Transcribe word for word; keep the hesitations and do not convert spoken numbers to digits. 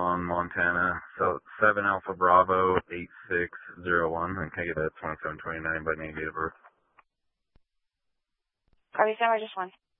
on Montana. So seven Alpha Bravo eight six zero one. And can I get that twenty-seven twenty-nine by name, date of birth? Copy, December, just one.